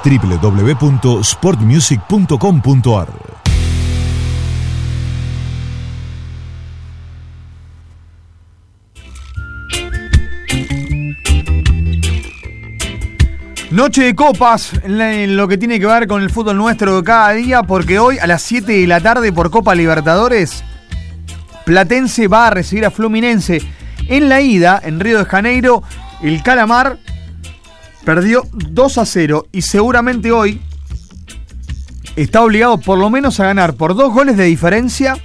www.sportmusic.com.ar. Noche de copas en lo que tiene que ver con el fútbol nuestro de cada día, porque hoy a las 7 de la tarde por Copa Libertadores, Platense va a recibir a Fluminense. En la ida, en Río de Janeiro, el Calamar perdió 2-0 y seguramente hoy está obligado por lo menos a ganar por 2 goles de diferencia.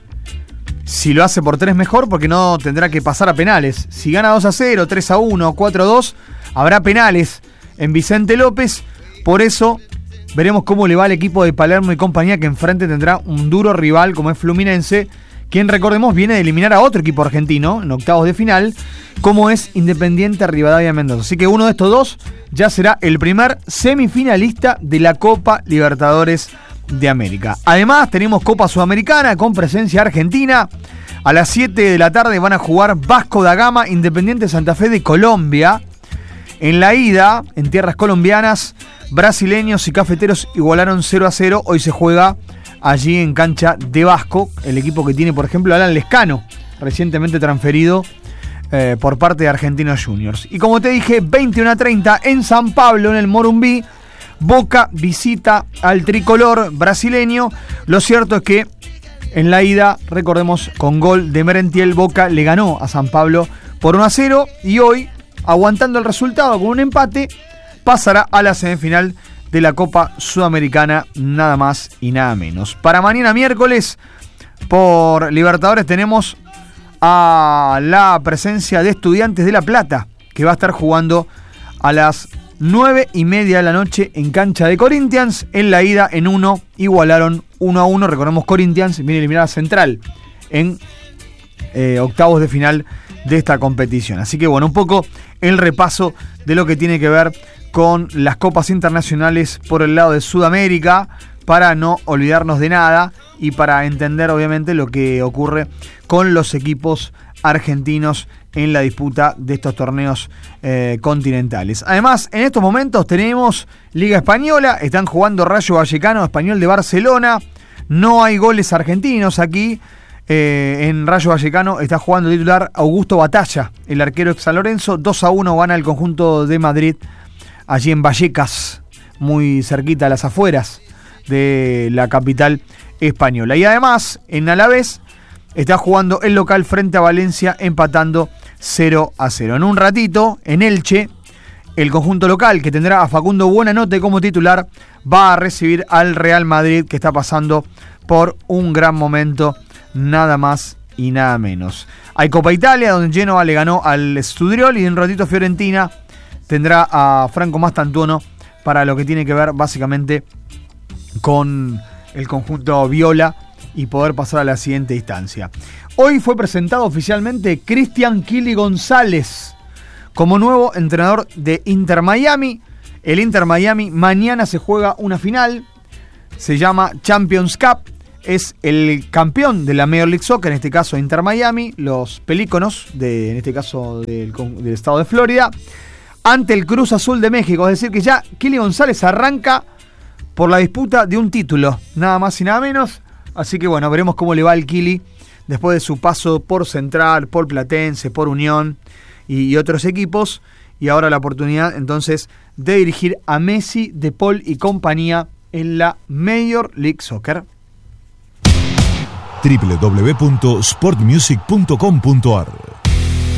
Si lo hace por 3 mejor, porque no tendrá que pasar a penales. Si gana 2-0, 3-1, 4-2, habrá penales en Vicente López. Por eso veremos cómo le va al equipo de Palermo y compañía, que enfrente tendrá un duro rival como es Fluminense, quien, recordemos, viene de eliminar a otro equipo argentino en octavos de final, como es Independiente Rivadavia Mendoza. Así que uno de estos dos ya será el primer semifinalista de la Copa Libertadores de América. Además, tenemos Copa Sudamericana con presencia argentina. A las 7 de la tarde van a jugar Vasco da Gama, Independiente Santa Fe de Colombia. En la ida, en tierras colombianas, brasileños y cafeteros igualaron 0-0. Hoy se juega allí en cancha de Vasco, el equipo que tiene, por ejemplo, Alan Lescano, recientemente transferido por parte de Argentinos Juniors. Y como te dije, 21:30 en San Pablo, en el Morumbí, Boca visita al tricolor brasileño. Lo cierto es que en la ida, recordemos, con gol de Merentiel, Boca le ganó a San Pablo por 1-0 y hoy, aguantando el resultado con un empate, pasará a la semifinal de la Copa Sudamericana, nada más y nada menos. Para mañana miércoles, por Libertadores, tenemos a la presencia de Estudiantes de La Plata, que va a estar jugando a las 9:30 de la noche en cancha de Corinthians. En la ida, en 1, igualaron 1-1. Recordemos, Corinthians viene eliminada Central en octavos de final de esta competición. Así que bueno, un poco el repaso de lo que tiene que ver con las copas internacionales por el lado de Sudamérica, para no olvidarnos de nada y para entender obviamente lo que ocurre con los equipos argentinos en la disputa de estos torneos continentales. Además, en estos momentos tenemos Liga Española, están jugando Rayo Vallecano, Español de Barcelona. No hay goles argentinos aquí. En Rayo Vallecano está jugando titular Augusto Batalla, el arquero ex San Lorenzo. 2-1 gana el conjunto de Madrid, allí en Vallecas, muy cerquita a las afueras de la capital española. Y además, en Alavés está jugando el local frente a Valencia, empatando 0-0. En un ratito, en Elche, el conjunto local, que tendrá a Facundo Buenanote como titular, va a recibir al Real Madrid, que está pasando por un gran momento, nada más y nada menos. Hay Copa Italia, donde Genoa le ganó al Studriol, y en un ratito Fiorentina tendrá a Franco Mastantuono para lo que tiene que ver básicamente con el conjunto viola y poder pasar a la siguiente instancia. Hoy fue presentado oficialmente Cristian Kili González como nuevo entrenador de Inter Miami. El Inter Miami mañana se juega una final, se llama Champions Cup. Es el campeón de la Major League Soccer, en este caso Inter Miami, los Pelíconos, en este caso del estado de Florida, ante el Cruz Azul de México. Es decir, que ya Kili González arranca por la disputa de un título, nada más y nada menos. Así que bueno, veremos cómo le va al Kili después de su paso por Central, por Platense, por Unión y otros equipos. Y ahora la oportunidad entonces de dirigir a Messi, De Paul y compañía en la Major League Soccer. www.sportmusic.com.ar